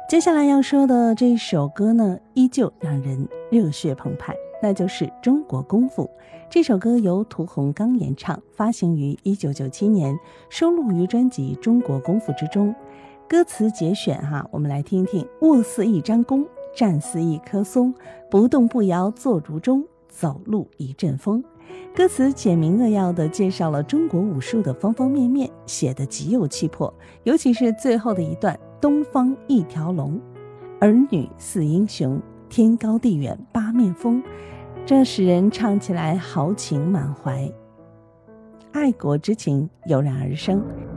接下来要说的这一首歌呢，依旧让人热血澎湃，那就是《中国功夫》。这首歌由屠洪刚演唱，发行于1997年，收录于专辑《中国功夫》之中。歌词节选我们来听听：卧似一张弓，站似一棵松，不动不摇坐如钟，走路一阵风。歌词简明扼要地介绍了中国武术的方方面面，写得极有气魄，尤其是最后的一段东方一条龙，儿女似英雄，天高地远八面风，这使人唱起来豪情满怀，爱国之情油然而生。